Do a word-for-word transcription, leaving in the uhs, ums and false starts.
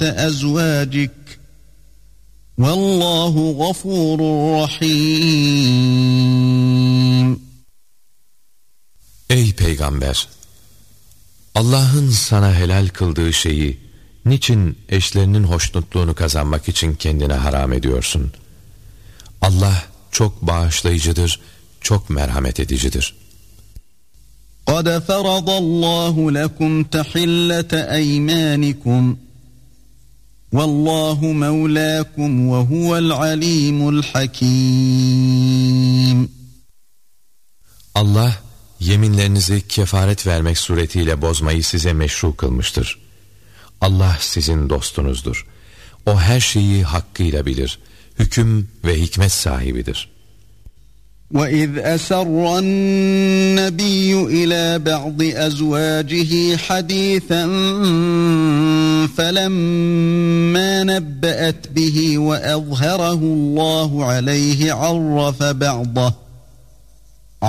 أزواجك والله غفور رحيم. Ey Peygamber! Allah'ın sana helal kıldığı şeyi niçin eşlerinin hoşnutluğunu kazanmak için kendine haram ediyorsun? Allah çok bağışlayıcıdır, çok merhamet edicidir. قَدْ فَرَضَ اللّٰهُ لَكُمْ تَحِلَّةَ اَيْمَانِكُمْ وَاللّٰهُ مَوْلَاكُمْ وَهُوَ الْعَلِيمُ الْحَكِيمُ. Allah yeminlerinizi kefaret vermek suretiyle bozmayı size meşru kılmıştır. Allah sizin dostunuzdur. O her şeyi hakkıyla bilir. Hüküm ve hikmet sahibidir. وَإِذْ أَسَرَّ النَّبِيُّ إِلَى بَعْضِ أَزْوَاجِهِ حَدِيثًا فَلَمَّا نَبَّأَتْ بِهِ وَأَظْهَرَهُ اللَّهُ عَلَيْهِ عَرَّفَ بَعْضَهُ